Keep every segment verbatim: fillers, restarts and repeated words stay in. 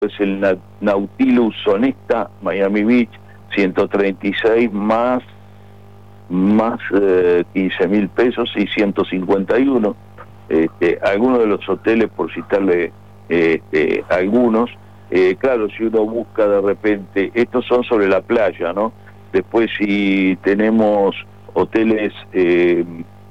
es el Na- Nautilus Sonesta, Miami Beach, ciento treinta y seis más, más eh, quince mil pesos y ciento cincuenta y uno. Este, algunos de los hoteles, por citarle este, algunos, eh, claro, si uno busca de repente, estos son sobre la playa, ¿no? Después si tenemos hoteles eh,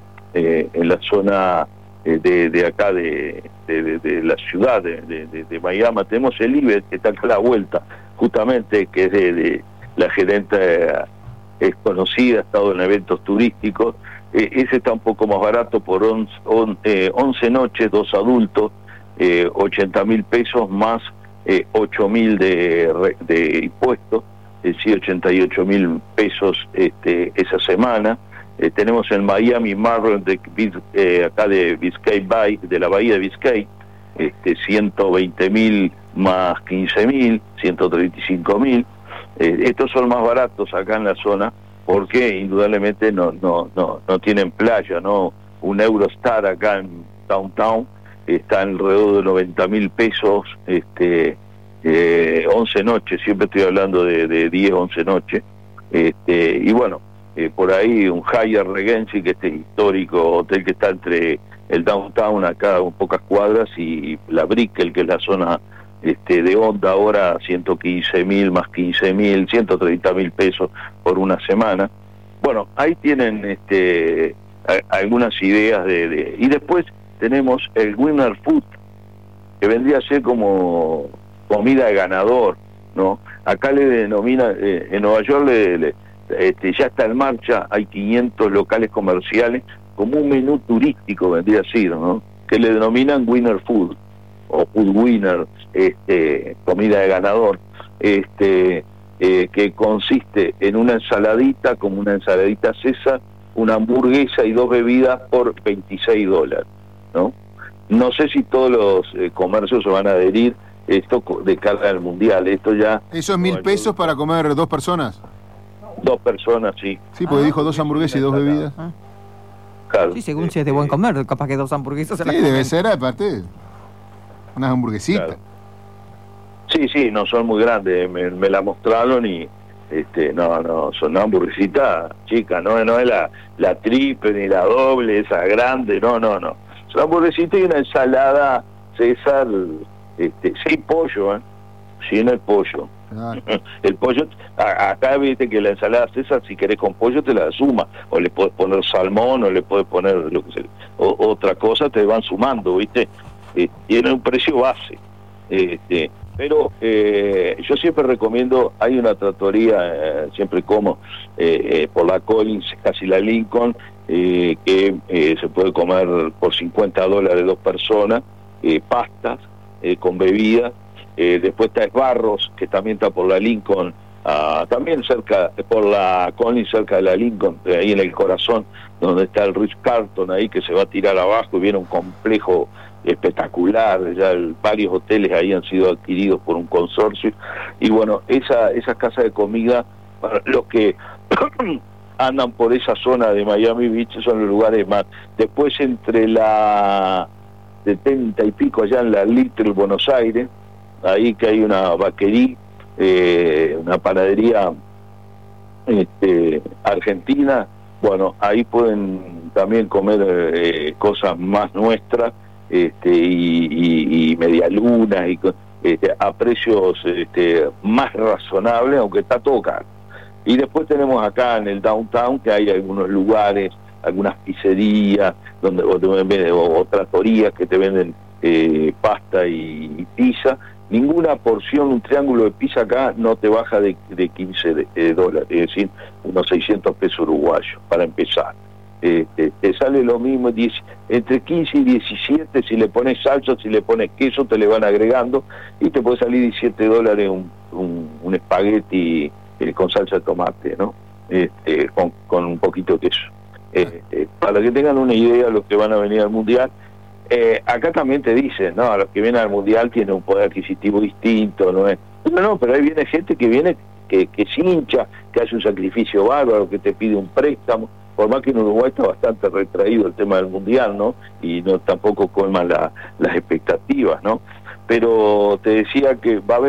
eh, en la zona eh, de, de acá de, de, de, de la ciudad de, de, de Miami, tenemos el Iber, que está acá a la vuelta, justamente, que es de, de la gerente eh, es conocida, ha estado en eventos turísticos. Eh, ese está un poco más barato por once, on, eh, once noches, dos adultos, eh, ochenta mil pesos más eh, ocho mil de, de impuestos, es decir, ochenta y ocho mil pesos este, esa semana. Eh, tenemos el Miami Marlin de eh, acá de Biscay Bay, de la bahía de Biscay, este, ciento veinte mil más quince mil, ciento treinta y cinco mil. Eh, estos son más baratos acá en la zona porque indudablemente no no no no tienen playa, ¿no? Un Eurostar acá en Downtown está alrededor de noventa mil pesos, este, eh, once noches, siempre estoy hablando de, de diez, once noches, este, y bueno, eh, por ahí un Hyatt Regency, que este histórico hotel que está entre el Downtown acá un pocas cuadras y la Brickell, que es la zona este, de onda, ahora ciento quince mil más quince mil, ciento treinta mil pesos por una semana. Bueno, ahí tienen este, a, algunas ideas de, de... Y después tenemos el Winner Food, que vendría a ser como comida de ganador, ¿no? Acá le denomina, eh, en Nueva York le, le, este, ya está en marcha, hay quinientos locales comerciales, como un menú turístico vendría a ser, ¿no? Que le denominan Winner Food, o Food Winner, este, comida de ganador, este, eh, que consiste en una ensaladita, como una ensaladita César, una hamburguesa y dos bebidas por veintiséis dólares, ¿no? No sé si todos los eh, comercios se van a adherir esto de cara al mundial. Esto ya... ¿Eso es mil no, pesos para comer dos personas? Dos personas, sí. Sí, porque ah, dijo dos hamburguesas y dos bebidas. Ah. Claro. Sí, según eh, si es de buen comer, capaz que dos hamburguesas se sí, las debe ser aparte unas hamburguesitas. Claro. Sí, sí, no son muy grandes, me, me la mostraron y este, no, no, son una hamburguesita chica, no, no es la, la triple ni la doble, esa grande, no, no, no. Es una hamburguesita y una ensalada César, este, sin pollo, ¿eh? Sin el pollo. Ah. El pollo, a, acá viste que la ensalada César, si querés con pollo te la suma, o le puedes poner salmón, o le puedes poner lo que sea, o, otra cosa, te van sumando, viste, eh, tiene un precio base, este, pero eh, yo siempre recomiendo, hay una trattoria, eh, siempre como eh, eh, por la Collins, casi la Lincoln, eh, que eh, se puede comer por cincuenta dólares dos personas, eh, pastas eh, con bebida. Eh, después está Barros, que también está por la Lincoln, uh, también cerca, por la Collins, cerca de la Lincoln, eh, ahí en el corazón, donde está el Ritz Carlton, ahí que se va a tirar abajo y viene un complejo espectacular, ya el, varios hoteles ahí han sido adquiridos por un consorcio, y bueno, esa, esa casa de comida, para los que andan por esa zona de Miami Beach, son los lugares más. Después entre la setenta y pico allá en la Little Buenos Aires, ahí que hay una vaquería, eh, una panadería este, argentina, bueno, ahí pueden también comer eh, cosas más nuestras, este, y, y, y medialunas, y, este, a precios este, más razonables, aunque está todo caro. Y después tenemos acá en el downtown que hay algunos lugares, algunas pizzerías, donde o, o, o tratorías que te venden eh, pasta y, y pizza. Ninguna porción, un triángulo de pizza acá no te baja de, de quince de, de dólares, es decir, unos seiscientos pesos uruguayos, para empezar. Eh, te, te sale lo mismo, diez, entre quince y diecisiete, si le pones salsa, si le pones queso, te le van agregando, y te puede salir diecisiete dólares un, un, un espagueti eh, con salsa de tomate, ¿no? Este, con, con un poquito de queso. Eh, eh, para que tengan una idea, los que van a venir al Mundial, Eh, acá también te dicen, no, los que vienen al Mundial tienen un poder adquisitivo distinto, no es, no, no, pero ahí viene gente que viene, que, que se hincha, que hace un sacrificio bárbaro, que te pide un préstamo, por más que en Uruguay está bastante retraído el tema del Mundial, ¿no? Y no tampoco colman la, las expectativas, ¿no? pero te decía que va a haber